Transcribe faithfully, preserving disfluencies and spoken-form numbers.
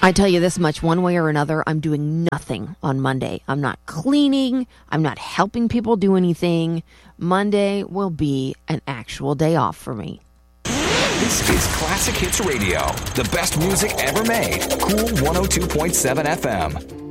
I tell you this much, one way or another, I'm doing nothing on Monday. I'm not cleaning. I'm not helping people do anything. Monday will be an actual day off for me. This is Classic Hits Radio, the best music ever made. Cool one oh two point seven F M.